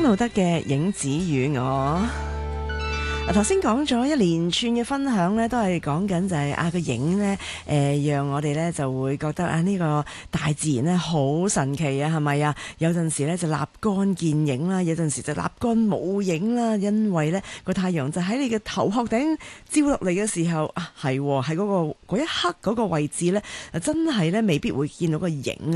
路德嘅影子與我。頭先講咗一連串嘅分享呢，都係講緊就係個影呢，讓我哋呢就會覺得呢個大自然呢好神奇啊，係咪啊？有陣時呢就立竿見影啦，有陣時就立竿冇影啦，因為呢個太陽就喺你嘅頭殼頂照落嚟嘅時候啊，係喺嗰一刻嗰個位置呢，真係呢未必會見到個影啊。